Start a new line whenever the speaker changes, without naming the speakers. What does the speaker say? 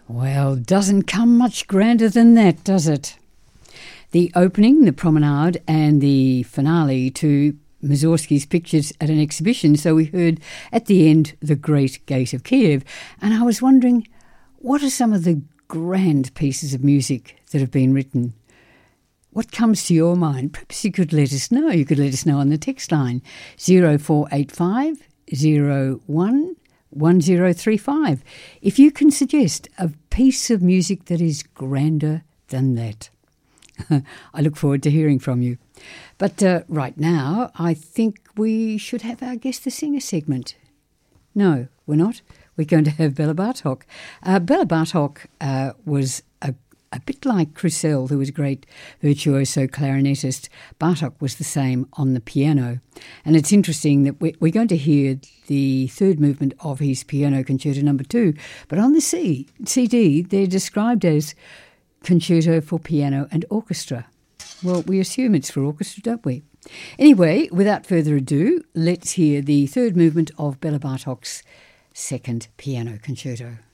Well, doesn't come much grander than that, does it? The opening, the promenade, and the finale to Mussorgsky's pictures at an exhibition. So we heard at the end The Great Gate of Kiev. And I was wondering, what are some of the grand pieces of music that have been written? What comes to your mind? Perhaps you could let us know. You could let us know on the text line 0485 01 1035. If you can suggest a piece of music that is grander than that. I look forward to hearing from you. But right now, I think we should have our Guess the Singer segment. No, we're not. We're going to have Bela Bartok. Bela Bartok was a bit like Croussel, who was a great virtuoso clarinetist. Bartok was the same on the piano. And it's interesting that we're going to hear the third movement of his Piano Concerto No. 2, but on the CD, they're described as Concerto for Piano and Orchestra. Well, we assume it's for orchestra, don't we? Anyway, without further ado, let's hear the third movement of Bela Bartok's second Piano Concerto.